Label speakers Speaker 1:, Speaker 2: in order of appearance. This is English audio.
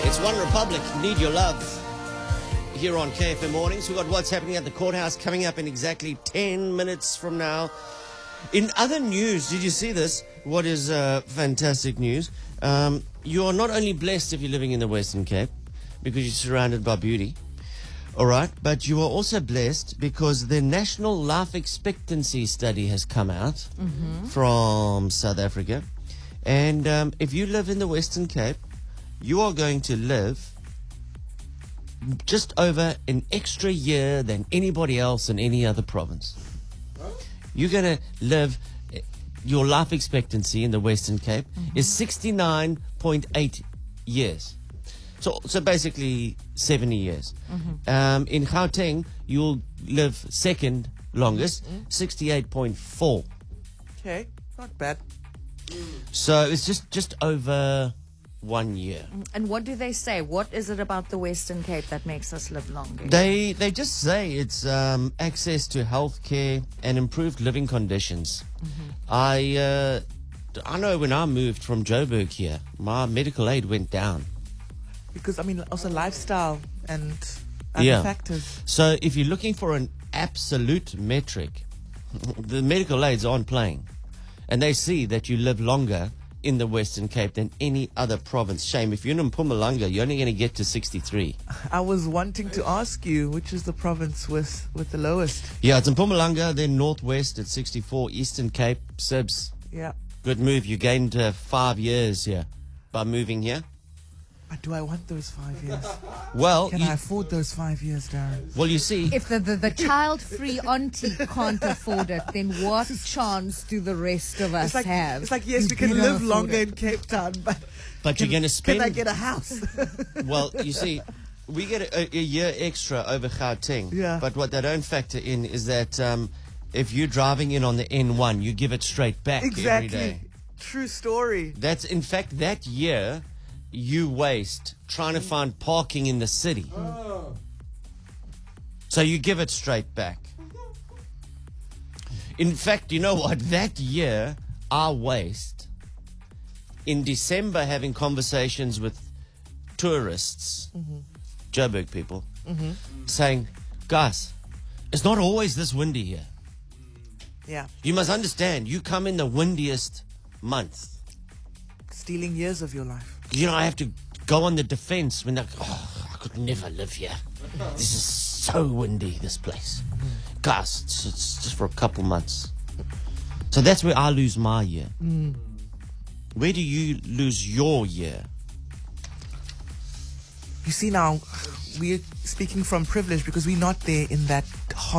Speaker 1: It's One Republic, Need Your Love, here on KFM Mornings. We've got what's happening at the courthouse coming up in exactly 10 minutes from now. In other news, did you see this? What is fantastic news? You are not only blessed if you're living in the Western Cape, because you're surrounded by beauty, all right, but you are also blessed because the National Life Expectancy Study has come out from South Africa. And if you live in the Western Cape, you are going to live just over an extra year than anybody else in any other province. You're going to live, your life expectancy in the Western Cape is 69.8 years. So basically 70 years. In Gauteng, you'll live second longest, 68.4.
Speaker 2: Okay, not bad.
Speaker 1: So it's just over 1 year.
Speaker 3: And what do they say? What is it about the Western Cape that makes us live longer?
Speaker 1: They just say it's access to healthcare and improved living conditions. I know when I moved from Joburg here, my medical aid went down.
Speaker 2: Because, I mean, also lifestyle and other factors.
Speaker 1: So if you're looking for an absolute metric, the medical aids aren't playing. And they see that you live longer in the Western Cape than any other province. Shame, if you're in Mpumalanga, you're only going to get to 63.
Speaker 2: I was wanting to ask you, which is the province with the lowest?
Speaker 1: Yeah, it's in Mpumalanga, then Northwest at 64, Eastern Cape, Sibs.
Speaker 2: Yeah.
Speaker 1: Good move. You gained 5 years here by moving here.
Speaker 2: But do I want those 5 years?
Speaker 1: Well,
Speaker 2: Can I afford those 5 years, Darren?
Speaker 1: well, you see,
Speaker 3: If the child-free auntie can't afford it, then what chance do the rest of us have?
Speaker 2: It's like, yes, we can
Speaker 3: cannot
Speaker 2: live
Speaker 3: afford
Speaker 2: longer
Speaker 3: it.
Speaker 2: in Cape Town,
Speaker 1: but you're going to spend.
Speaker 2: can I get a house?
Speaker 1: Well, you see, we get a year extra over Gauteng.
Speaker 2: Yeah.
Speaker 1: But what they don't factor in is that if you're driving in on the N1, you give it straight back every day.
Speaker 2: Exactly. True story.
Speaker 1: That's, in fact, that year you waste trying to find parking in the city. So you give it straight back. In fact, you know what? That year I waste in December having conversations with tourists, Joburg people, saying, guys, it's not always this windy here.
Speaker 2: Yeah.
Speaker 1: You must understand, you come in the windiest month.
Speaker 2: Stealing years of your life.
Speaker 1: You know, I have to go on the defense when they're, I could never live here. This is so windy, this place. Guys, it's just for a couple months. So that's where I lose my year. Where do you lose your year?
Speaker 2: You see now, we're speaking from privilege because we're not there in that horrible